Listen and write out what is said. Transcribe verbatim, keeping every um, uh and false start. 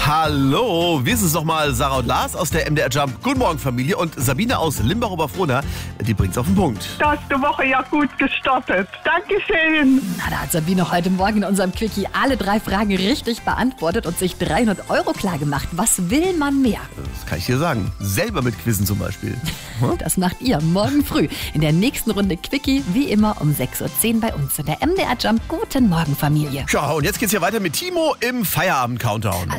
Hallo, wir sind nochmal Sarah und Lars aus der M D R Jump Guten Morgen Familie und Sabine aus Limbach-Oberfrohna, die bringt's auf den Punkt. Da hast die Woche ja gut gestartet. Dankeschön. Na, da hat Sabine heute Morgen in unserem Quickie alle drei Fragen richtig beantwortet und sich dreihundert Euro klar gemacht. Was will man mehr? Das kann ich dir sagen. Selber mit Quizzen zum Beispiel. Hm? Das macht ihr morgen früh in der nächsten Runde Quickie, wie immer um sechs Uhr zehn bei uns in der M D R Jump Guten Morgen Familie. Ja, und jetzt geht's hier weiter mit Timo im Feierabend-Countdown.